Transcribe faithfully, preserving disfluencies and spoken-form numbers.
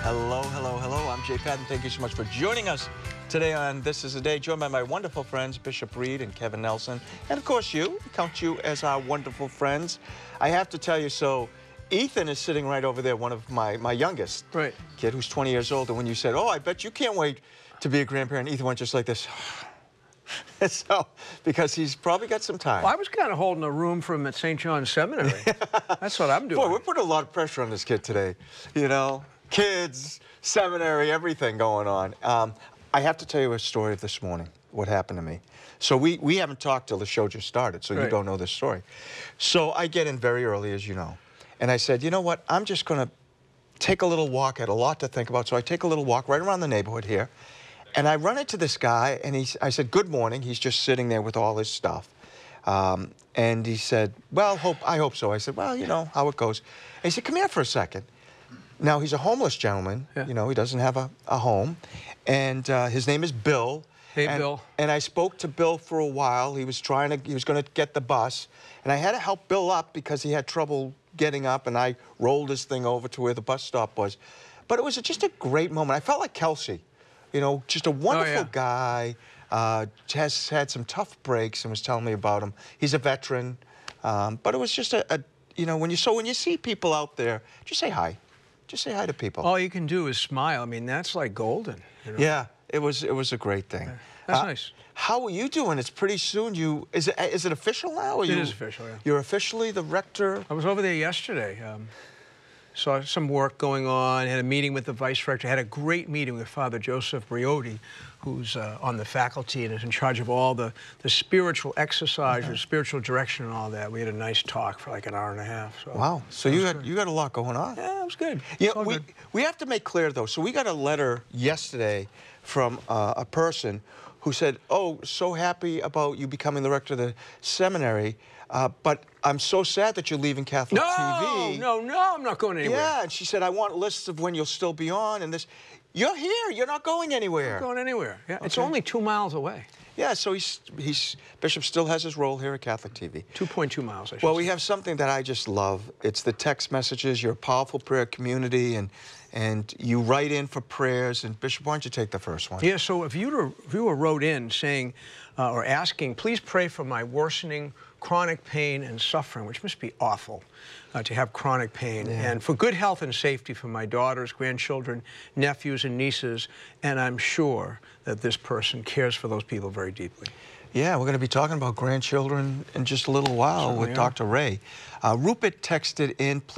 Hello, hello, hello. I'm Jay Patton. Thank you so much for joining us today on This Is the Day, joined by my wonderful friends, Bishop Reed and Kevin Nelson. And of course you, we count you as our wonderful friends. I have to tell you, so Ethan is sitting right over there, one of my, my youngest right. kid who's twenty years old. And when you said, oh, I bet you can't wait to be a grandparent, Ethan went just like this. So, because he's probably got some time. Well, I was kind of holding a room for him at Saint John's Seminary. That's what I'm doing. Boy, we're putting a lot of pressure on this kid today. You know, kids, seminary, everything going on. Um, I have to tell you a story of this morning, what happened to me. So we, we haven't talked till the show just started, so right. you don't know this story. So I get in very early, as you know. And I said, you know what, I'm just going to take a little walk. I had a lot to think about. So I take a little walk right around the neighborhood here. And I run into this guy, and he's, I said, good morning. He's just sitting there with all his stuff. Um, and he said, well, hope, I hope so. I said, well, you know how it goes. And he said, come here for a second. Now, he's a homeless gentleman. Yeah. You know, he doesn't have a, a home. And uh, his name is Bill. Hey, and, Bill. And I spoke to Bill for a while. He was trying to, he was going to get the bus. And I had to help Bill up because he had trouble getting up, and I rolled his thing over to where the bus stop was. But it was just a great moment. I felt like Kelsey. You know, just a wonderful oh, yeah. guy, uh, has had some tough breaks and was telling me about him. He's a veteran, um, but it was just a, a, you know, when you, so when you see people out there, just say hi. Just say hi to people. All you can do is smile. I mean, that's like golden. You know? Yeah, it was, it was a great thing. Yeah. That's uh, nice. How are you doing? It's pretty soon. You, is it, is it official now? Or it you, is official, yeah. You're officially the rector? I was over there yesterday. Um, Saw some work going on, had a meeting with the vice rector, had a great meeting with Father Joseph Briotti, who's uh, on the faculty and is in charge of all the, the spiritual exercises, mm-hmm. spiritual direction and all that. We had a nice talk for like an hour and a half. So wow. So you had, you got a lot going on. Yeah, it was good. Yeah, we, good. we have to make clear, though. So we got a letter yesterday from uh, a person who said, oh, so happy about you becoming the rector of the seminary, uh, but I'm so sad that you're leaving Catholic no, T V. No, no, I'm not going anywhere. Yeah, and she said, I want lists of when you'll still be on, and this. You're here. You're not going anywhere. I'm not going anywhere. Yeah, okay. It's only two miles away. Yeah, so he's, he's, Bishop still has his role here at Catholic T V. two point two miles, I should Well, say. we have something that I just love. It's the text messages. You're a powerful prayer community, and and you write in for prayers. And Bishop, why don't you take the first one? Yeah, so if you were, if you were wrote in saying uh, or asking, please pray for my worsening chronic pain and suffering, which must be awful uh, to have chronic pain, yeah. and for good health and safety for my daughters, grandchildren, nephews, and nieces. And I'm sure that this person cares for those people very deeply. Yeah, we're going to be talking about grandchildren in just a little while Certainly with are. Doctor Ray. Uh, Rupert texted in, please.